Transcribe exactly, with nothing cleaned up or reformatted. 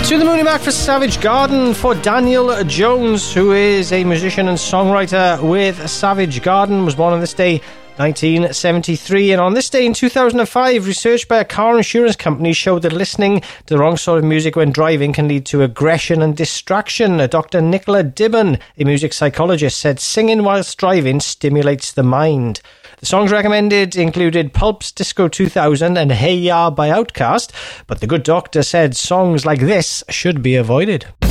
To the Mooney Mac for Savage Garden for Daniel Jones, who is a musician and songwriter with Savage Garden, was born on this day, nineteen seventy-three, and on this day in two thousand five, research by a car insurance company showed that listening to the wrong sort of music when driving can lead to aggression and distraction. Doctor Nicola Dibben, a music psychologist, said singing whilst driving stimulates the mind. The songs recommended included Pulp's Disco two thousand and Hey Ya by Outkast, but the good doctor said songs like this should be avoided.